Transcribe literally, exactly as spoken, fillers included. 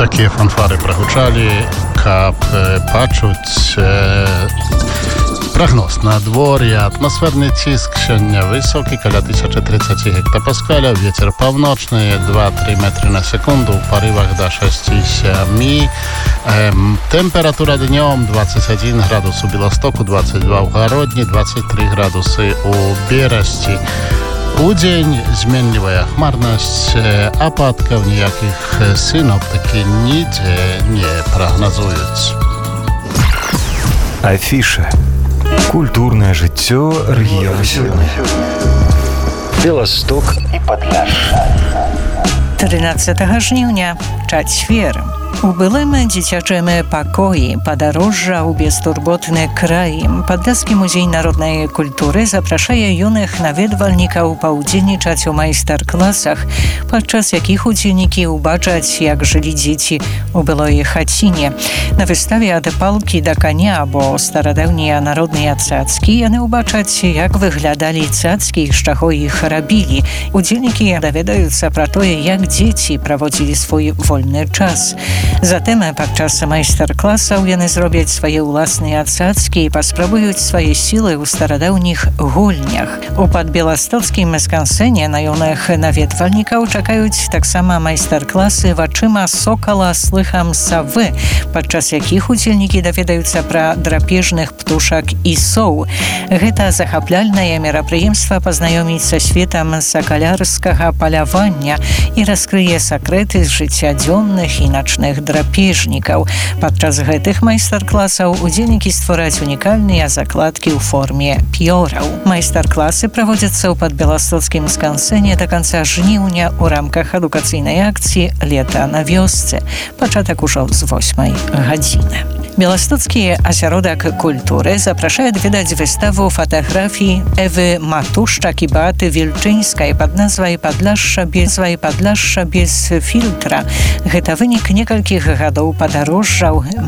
такія фанфары прагучалі, каб пачуць прогноз надвор'я. Атмасферны ціск сёння высокі, каля тысяча тридцать гектапаскаляў, вецер паўночны два-тры метры на секунду, у парывах да шэсць-сем. Тэмпература днём двадцать один градус у Беластоку, двадцать два ў Гародні, двадцать три градусы у Берасці. Удзень зменлівая хмарнасць, ападкаў ніякіх сіноптыкі нідзе не прагназуюць. Афіша. Культурное жыццё рэгіёну сёння. Беласток і Падляшша. тринадцатага жніўня, чацвер. У былым дзіцячым пакоі падарожжа ў бестурботны край Падляшскі музей народнай культуры запрашае юных наведвальнікаў паўдзельнічаць у майстар-класах, падчас якіх удзельнікі ўбачаць, як жылі дзеці у былой хаціне. На выставе ад палкі да каня або старадаўнія народныя цацкі яны ўбачаць, як выглядалі цацкі, з чаго іх рабілі. Удзельнікі даведаюцца пра тое, як дзеці праводзілі свой вольны час. Затым падчас майстар-класаў яны зробяць свае ўласныя цацкі і паспрабуюць свае сілы ў старадаўніх гульнях. У падбеластоцкім скансэне на юных наведвальнікаў чакаюць таксама майстар-класы вачыма сокала слыхам савы, падчас якіх удзельнікі даведаюцца пра драпежных птушак і соў. Гэта захапляльнае мерапрыемства пазнаёміць са светам сакалярскага палявання і раскрые сакрэты з жыцця дзённых і начных драпежнікаў. Падчас гэтых майстар-класаў удзельнікі створаць унікальныя закладкі ў форме п'ёраў. Майстар-класы праводзяцца ў падбеластоцкім скансэне да канца жніўня ў рамках адукацыйнай акцыі «Лета на вёсцы». Пачатак ужо з восьмай гадзіны. Беластоцкі асяродак культуры запрашае адведаць выставу фатаграфій Эвы Матушчак і Беаты Вільчынскай пад назвай «Падляшша без Падляшша без фільтра». Гэта вынік некалькіх гадоў падарожжаў